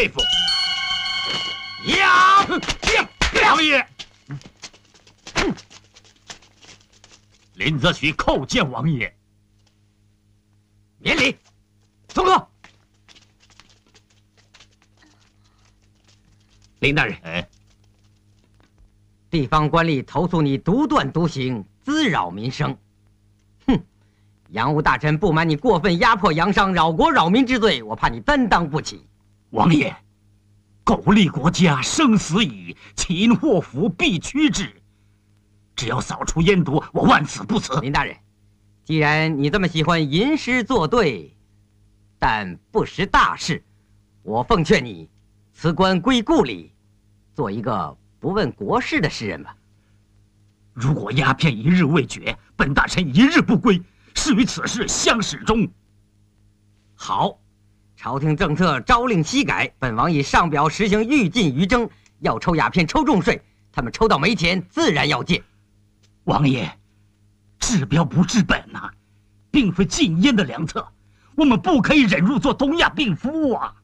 佩服。 呀！ 王爷，林则徐叩见王爷。 免礼，松哥。林大人，地方官吏投诉你独断独行，滋扰民生。哼，洋务大臣不满你过分压迫洋商，扰国扰民之罪，我怕你担当不起。 王爷，苟利国家，生死以，擒祸福必趋之。只要扫除烟毒，我万死不辞。 林大人，既然你这么喜欢吟诗作对，但不识大事，我奉劝你辞官归故里，做一个不问国事的诗人吧。 如果鸦片一日未绝，本大臣一日不归，是与此事相始终。 好，朝廷政策朝令夕改，本王已上表实行愈禁愈征，要抽鸦片抽重税，他们抽到没钱，自然要戒。 王爷，治标不治本呐，并非禁烟的良策，我们不可以忍辱做东亚病夫啊！